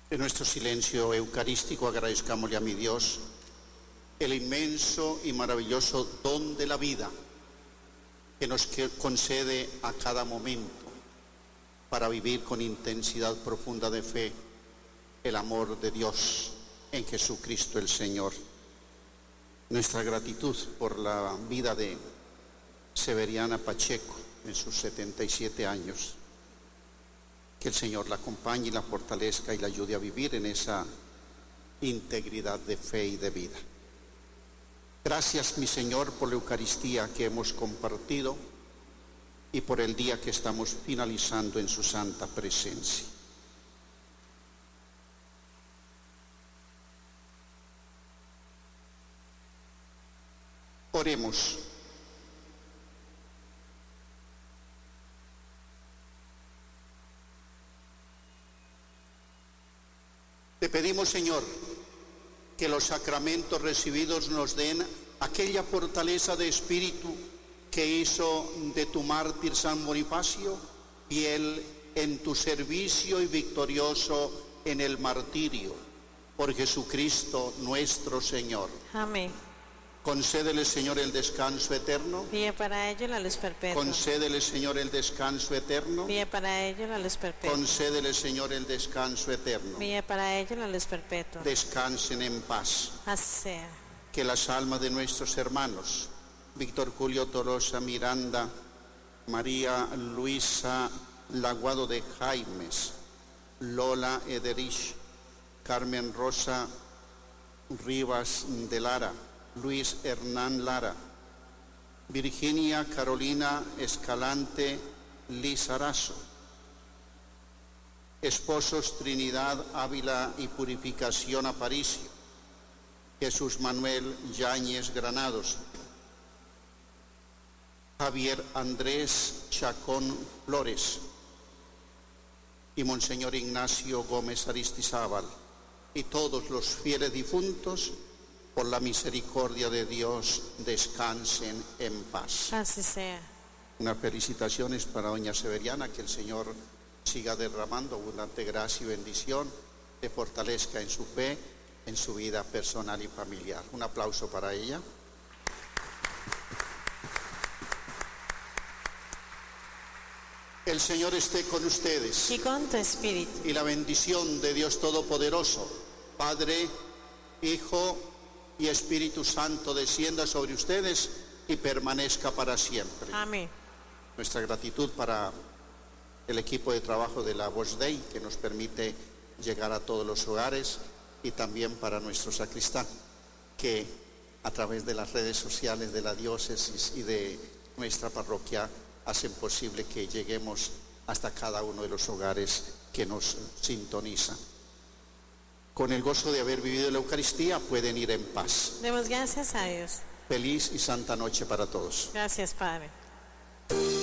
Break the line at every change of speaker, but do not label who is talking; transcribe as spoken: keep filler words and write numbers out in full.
En nuestro silencio eucarístico agradezcámosle a mi Dios el inmenso y maravilloso don de la vida que nos concede a cada momento para vivir con intensidad profunda de fe el amor de Dios en Jesucristo el Señor. Nuestra gratitud por la vida de Severiana Pacheco en sus setenta y siete años. Que el Señor la acompañe y la fortalezca y la ayude a vivir en esa integridad de fe y de vida. Gracias, mi Señor, por la Eucaristía que hemos compartido y por el día que estamos finalizando en su santa presencia. Oremos. Te pedimos, Señor, que los sacramentos recibidos nos den aquella fortaleza de espíritu que hizo de tu mártir San Bonifacio fiel en tu servicio y victorioso en el martirio. Por Jesucristo nuestro Señor.
Amén.
Concédele, Señor, el descanso eterno.
Pide para ello la luz perpetua.
Concédele, Señor, el descanso eterno.
Pide para ello la luz perpetua.
Concédele, Señor, el descanso eterno.
Pide para ello la luz perpetua.
Descansen en paz.
Así sea.
Que las almas de nuestros hermanos, Víctor Julio Tolosa Miranda, María Luisa Laguado de Jaimes, Lola Ederich, Carmen Rosa Rivas de Lara, Luis Hernán Lara, Virginia Carolina Escalante Lizarazo, esposos Trinidad Ávila y Purificación Aparicio, Jesús Manuel Yáñez Granados, Javier Andrés Chacón Flores y Monseñor Ignacio Gómez Aristizábal, y todos los fieles difuntos, por la misericordia de Dios, descansen en paz.
Así sea.
Unas felicitaciones para doña Severiana, que el Señor siga derramando abundante gracia y bendición, le fortalezca en su fe, en su vida personal y familiar. Un aplauso para ella. El Señor esté con ustedes.
Y con tu espíritu.
Y la bendición de Dios Todopoderoso, Padre, Hijo y Espíritu Santo, descienda sobre ustedes y permanezca para siempre.
Amén.
Nuestra gratitud para el equipo de trabajo de la Voz Dei, que nos permite llegar a todos los hogares, y también para nuestro sacristán, que a través de las redes sociales de la diócesis y de nuestra parroquia hacen posible que lleguemos hasta cada uno de los hogares que nos sintonizan. Con el gozo de haber vivido la Eucaristía, pueden ir en paz.
Demos gracias a Dios.
Feliz y santa noche para todos.
Gracias, Padre.